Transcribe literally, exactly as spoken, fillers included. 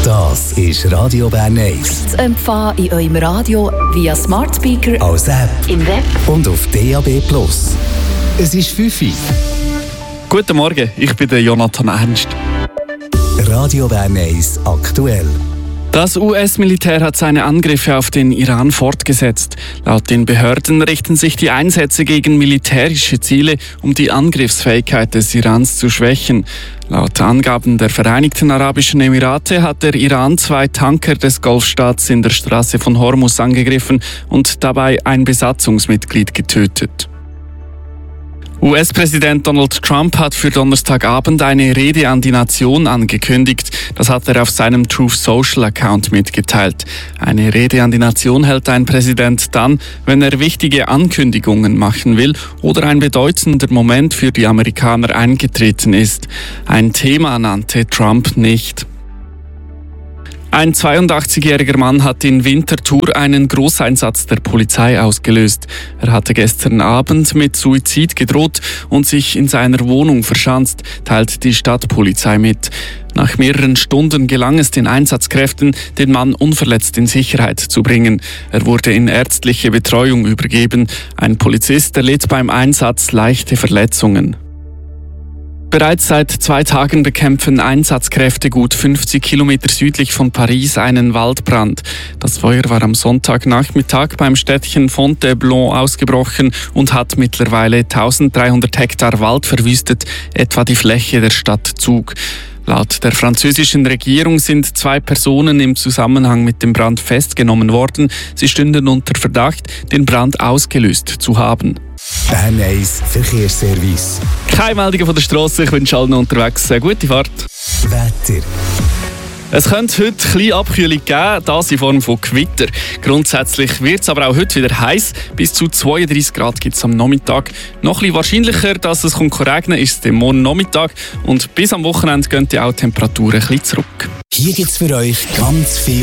Das ist Radio Bern eins. Zu empfangen in eurem Radio via Smart Speaker, als App im Web und auf D A B Plus. Es ist fünf Uhr. Guten Morgen, ich bin der Jonathan Ernst. Radio Bern eins aktuell. Das U S-Militär hat seine Angriffe auf den Iran fortgesetzt. Laut den Behörden richten sich die Einsätze gegen militärische Ziele, um die Angriffsfähigkeit des Irans zu schwächen. Laut Angaben der Vereinigten Arabischen Emirate hat der Iran zwei Tanker des Golfstaats in der Straße von Hormuz angegriffen und dabei ein Besatzungsmitglied getötet. U S-Präsident Donald Trump hat für Donnerstagabend eine Rede an die Nation angekündigt. Das hat er auf seinem Truth Social Account mitgeteilt. Eine Rede an die Nation hält ein Präsident dann, wenn er wichtige Ankündigungen machen will oder ein bedeutender Moment für die Amerikaner eingetreten ist. Ein Thema nannte Trump nicht. Ein zweiundachtzigjähriger Mann hat in Winterthur einen Großeinsatz der Polizei ausgelöst. Er hatte gestern Abend mit Suizid gedroht und sich in seiner Wohnung verschanzt, teilt die Stadtpolizei mit. Nach mehreren Stunden gelang es den Einsatzkräften, den Mann unverletzt in Sicherheit zu bringen. Er wurde in ärztliche Betreuung übergeben. Ein Polizist erlitt beim Einsatz leichte Verletzungen. Bereits seit zwei Tagen bekämpfen Einsatzkräfte gut fünfzig Kilometer südlich von Paris einen Waldbrand. Das Feuer war am Sonntagnachmittag beim Städtchen Fontainebleau ausgebrochen und hat mittlerweile eintausenddreihundert Hektar Wald verwüstet, etwa die Fläche der Stadt Zug. Laut der französischen Regierung sind zwei Personen im Zusammenhang mit dem Brand festgenommen worden. Sie stünden unter Verdacht, den Brand ausgelöst zu haben. Bern eins Verkehrsservice. Keine Meldungen von der Straße, ich wünsche allen unterwegs eine gute Fahrt. Wetter. Es könnte heute ein bisschen Abkühlung geben, das in Form von Gewitter. Grundsätzlich wird es aber auch heute wieder heiß. Bis zu zweiunddreißig Grad gibt es am Nachmittag. Noch ein bisschen wahrscheinlicher, dass es regnen kommt, ist es morgen Nachmittag. Und bis am Wochenende gehen die auch Temperaturen ein bisschen zurück. Hier gibt es für euch ganz viel